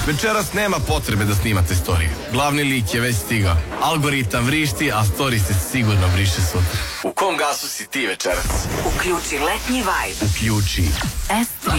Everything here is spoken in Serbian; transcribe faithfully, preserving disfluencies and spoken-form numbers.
Večeras nema potrebe da snimate storije. Glavni lik je već stigao. Algoritam vrišti, a story se sigurno briše sutra. U kom gasu si ti večeras? Uključi letnji vibe. Uključi S tri.